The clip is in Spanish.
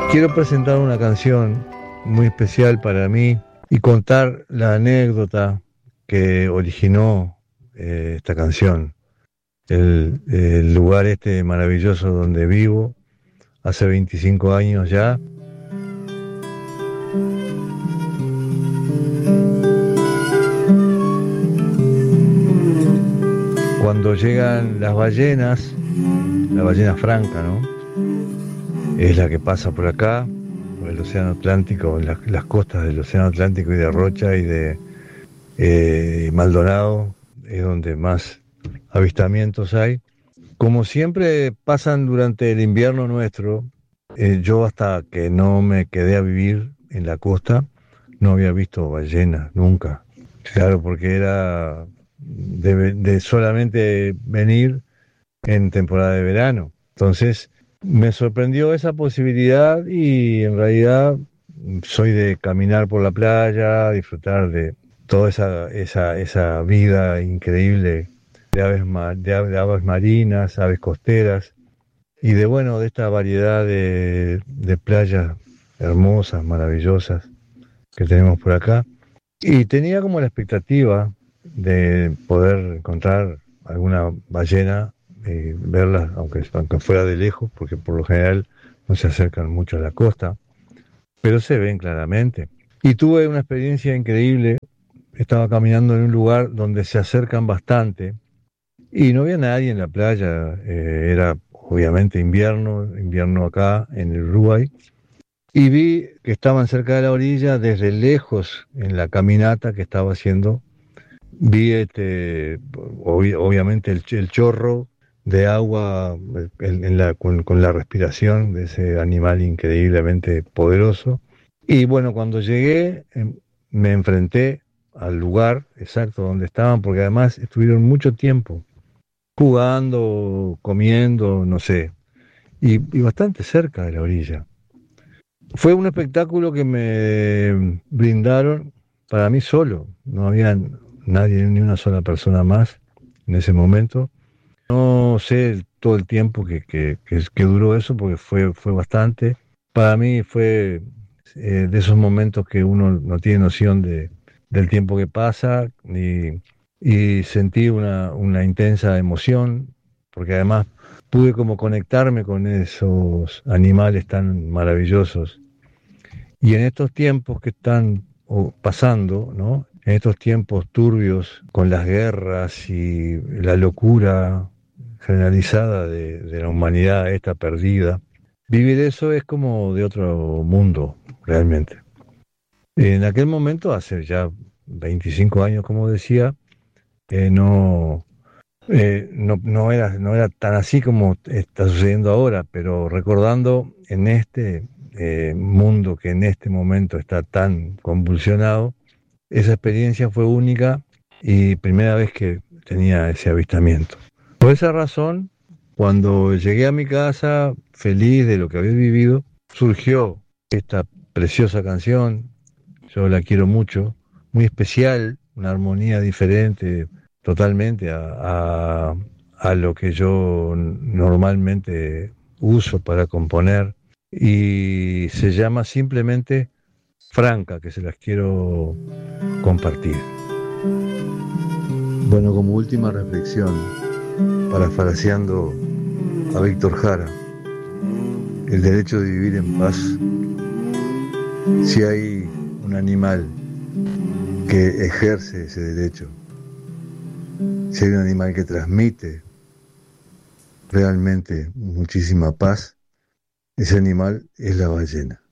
Quiero presentar una canción muy especial para mí y contar la anécdota que originó esta canción. El lugar este maravilloso donde vivo, hace 25 años ya. Cuando llegan las ballenas, la ballena franca, ¿no? Es la que pasa por acá, por el Océano Atlántico, en las costas del Océano Atlántico y de Rocha y de Maldonado, es donde más avistamientos hay. Como siempre pasan durante el invierno nuestro, yo hasta que no me quedé a vivir en la costa, no había visto ballenas nunca. Claro, porque era de solamente venir en temporada de verano. Entonces, me sorprendió esa posibilidad y en realidad soy de caminar por la playa, disfrutar de toda esa vida increíble de de aves marinas, aves costeras y de bueno, de esta variedad de playas hermosas, maravillosas que tenemos por acá. Y tenía como la expectativa de poder encontrar alguna ballena, verla, aunque fuera de lejos, porque por lo general no se acercan mucho a la costa, pero se ven claramente. Y tuve una experiencia increíble. Estaba caminando en un lugar donde se acercan bastante y no había nadie en la playa. Era obviamente invierno acá en el Uruguay. Y vi que estaban cerca de la orilla, desde lejos, en la caminata que estaba haciendo, vi obviamente el chorro de agua con la respiración de ese animal increíblemente poderoso. Y bueno, cuando llegué, me enfrenté al lugar exacto donde estaban, porque además estuvieron mucho tiempo jugando, comiendo, no sé, y bastante cerca de la orilla. Fue un espectáculo que me brindaron para mí solo. No había nadie, ni una sola persona más en ese momento. No sé todo el tiempo que duró eso, porque fue bastante. Para mí fue de esos momentos que uno no tiene noción del tiempo que pasa y sentí una intensa emoción, porque además pude como conectarme con esos animales tan maravillosos y en estos tiempos que están pasando, ¿no? En estos tiempos turbios, con las guerras y la locura generalizada de la humanidad esta perdida, vivir eso es como de otro mundo, realmente. En aquel momento, hace ya 25 años, como decía, no, no era tan así como está sucediendo ahora, pero recordando en este mundo que en este momento está tan convulsionado, esa experiencia fue única y primera vez que tenía ese avistamiento. Por esa razón, cuando llegué a mi casa, feliz de lo que había vivido, surgió esta preciosa canción. Yo la quiero mucho, muy especial, una armonía diferente totalmente a lo que yo normalmente uso para componer y se llama simplemente Franca, que se las quiero compartir. Bueno, como última reflexión, parafraseando a Víctor Jara, el derecho de vivir en paz. Si hay un animal que ejerce ese derecho, si hay un animal que transmite realmente muchísima paz, ese animal es la ballena.